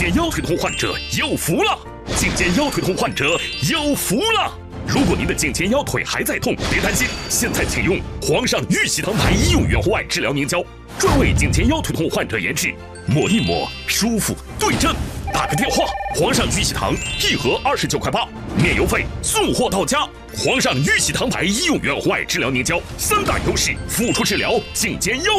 肩腰腿痛患者有福了！颈肩腰腿痛患者有福了！如果您的颈肩腰腿还在痛，别担心，现在请用皇上玉玺堂牌医用原活外治疗凝胶，专为颈肩腰腿痛患者研制，抹一抹舒服对症。打个电话，皇上玉玺堂1盒29块8，免邮费送货到家。皇上玉玺堂牌医用原活外治疗凝胶，3大优势，辅助治疗颈肩腰。